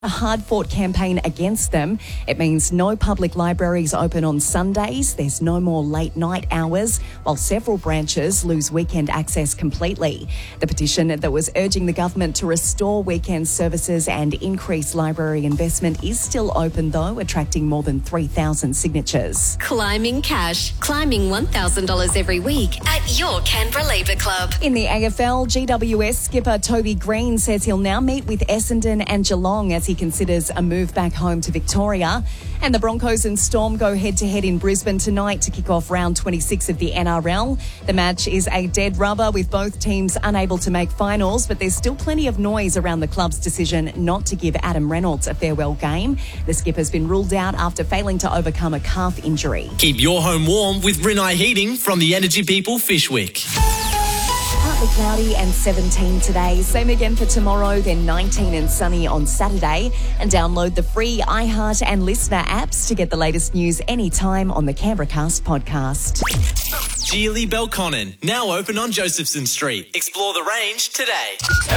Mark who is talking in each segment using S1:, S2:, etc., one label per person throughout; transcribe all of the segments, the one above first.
S1: A hard-fought campaign against them. It means no public libraries open on Sundays. There's no more late-night hours, while several branches lose weekend access completely. The petition that was urging the government to restore weekend services and increase library investment is still open, though, attracting more than 3,000 signatures.
S2: Climbing cash. Climbing $1,000 every week at your Canberra Labour Club.
S1: In the AFL, GWS skipper Toby Green says he'll now meet with Essendon and Geelong as he considers a move back home to Victoria. And the Broncos and Storm go head-to-head in Brisbane tonight to kick off round 26 of the NRL. The match is a dead rubber with both teams unable to make finals, but there's still plenty of noise around the club's decision not to give Adam Reynolds a farewell game. The skipper's been ruled out after failing to overcome a calf injury.
S3: Keep your home warm with Rinnai Heating from the Energy People Fishwick.
S1: Partly cloudy and 17 today. Same again for tomorrow, then 19 and sunny on Saturday. And download the free iHeart and Listener apps to get the latest news anytime on the Canberra Cast podcast.
S3: Geely Belconnen, now open on Josephson Street. Explore the range today.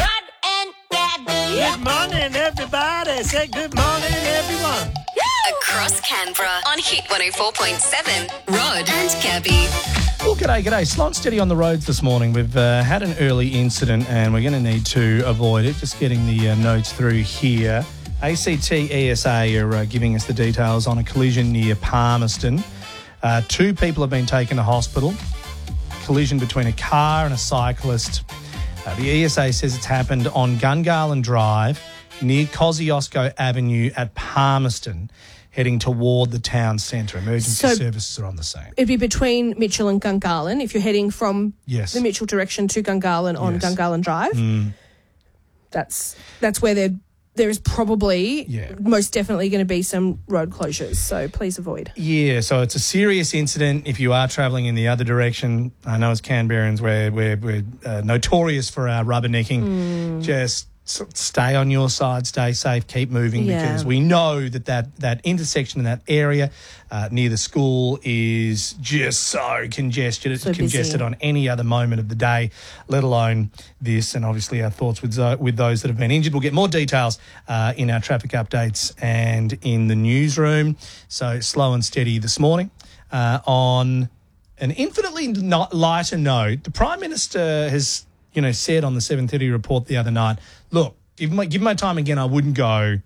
S4: Good morning, everybody. Say good morning, everyone.
S2: Across Canberra on Hit 104.7. Rod and Gabby.
S5: Well, g'day. Slow and steady on the roads this morning. We've had an early incident and we're going to need to avoid it. Just getting the notes through here. ACT ESA are giving us the details on a collision near Palmerston. 2 people have been taken to hospital. Collision between a car and a cyclist. The ESA says it's happened on Gungahlin Drive near Kosciuszko Avenue at Palmerston, heading toward the town centre. Emergency services are on the scene.
S6: It'd be between Mitchell and Gungahlin if you're heading from the Mitchell direction to Gungahlin on Gungahlin Drive. That's where there is probably most definitely going to be some road closures, so please avoid.
S5: Yeah, so it's a serious incident if you are travelling in the other direction. I know as Canberrans we're notorious for our rubbernecking. Just stay on your side, stay safe, keep moving because we know that intersection in that area near the school is just so congested on any other moment of the day, let alone this. And obviously our thoughts with those that have been injured. We'll get more details in our traffic updates and in the newsroom. So slow and steady this morning. On an infinitely lighter note, the Prime Minister has said on the 7:30 report the other night, look, give my time again, I wouldn't go,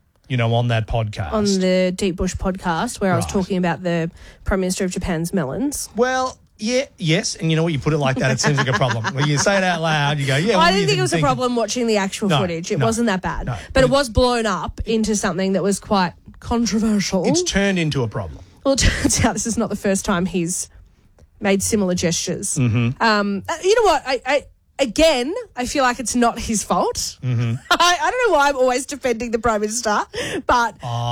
S5: on that podcast.
S6: On the Deep Bush podcast where I was talking about the Prime Minister of Japan's melons.
S5: Well, yes, and you know what, you put it like that, it seems like a problem. When you say it out loud, you go,
S6: well, I didn't think it was a problem watching the actual footage. It wasn't that bad. No, but it was blown up into something that was quite controversial.
S5: It's turned into a problem.
S6: Well, it turns out this is not the first time he's made similar gestures. Mm-hmm. You know what, Again, I feel like it's not his fault. Mm-hmm. I don't know why I'm always defending the Prime Minister, but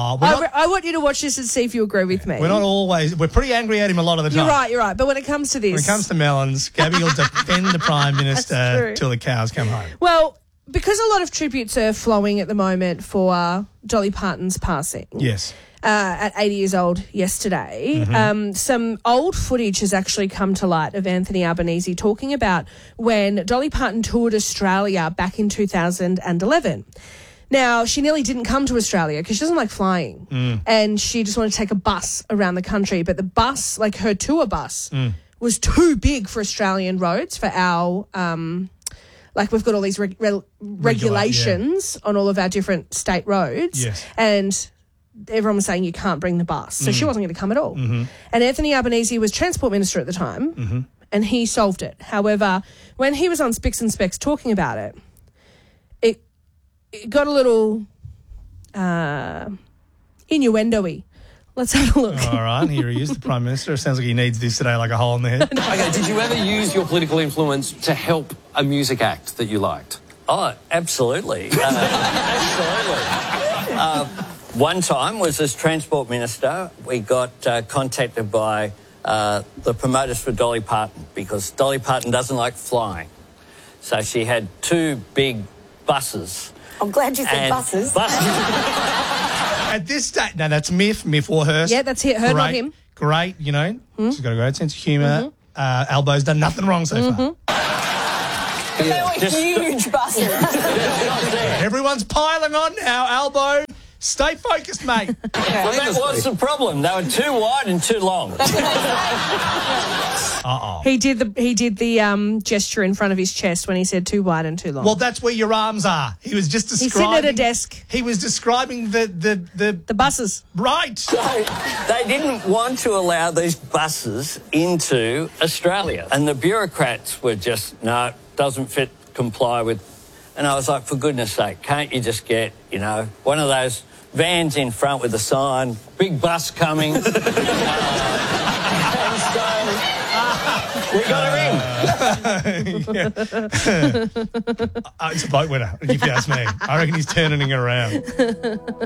S6: I want you to watch this and see if you agree with me.
S5: We're pretty angry at him a lot of the time.
S6: You're right. But when it comes to this...
S5: When it comes to melons, Gabby will defend the Prime Minister till the cows come home.
S6: Well, because a lot of tributes are flowing at the moment for Dolly Parton's passing.
S5: Yes.
S6: At 80 years old yesterday, some old footage has actually come to light of Anthony Albanese talking about when Dolly Parton toured Australia back in 2011. Now, she nearly didn't come to Australia because she doesn't like flying and she just wanted to take a bus around the country. But the bus, like her tour bus, was too big for Australian roads for our... we've got all these regulations on all of our different state roads.
S5: Yes.
S6: And... everyone was saying you can't bring the bus. So she wasn't going to come at all. Mm-hmm. And Anthony Albanese was Transport Minister at the time and he solved it. However, when he was on Spicks and Specs talking about it, it got a little innuendo-y. Let's have a look.
S5: All right, here he is, the Prime Minister. It sounds like he needs this today like a hole in the head.
S7: Okay, did you ever use your political influence to help a music act that you liked?
S8: Oh, absolutely. Absolutely. One time was as Transport Minister, we got contacted by the promoters for Dolly Parton because Dolly Parton doesn't like flying. So she had 2 big buses.
S9: I'm glad you said buses.
S5: At this stage, now that's Miff Warhurst.
S6: Yeah, that's it. Her, not him.
S5: Great, she's got a great sense of humour. Albo's done nothing wrong so far.
S9: They were huge buses.
S5: Everyone's piling on now, Albo. Stay focused, mate.
S8: Well, that was the problem. They were too wide and too long.
S6: He did the gesture in front of his chest when he said too wide and too long.
S5: Well, that's where your arms are. He was just describing...
S6: He's sitting at a desk.
S5: He was describing the
S6: buses.
S5: Right.
S8: So they didn't want to allow these buses into Australia. And the bureaucrats were just, no, doesn't fit, comply with... And I was like, for goodness sake, can't you just get, one of those vans in front with a sign, big bus coming. And so we got her in.
S5: It's a vote winner, if you ask me. I reckon he's turning it around.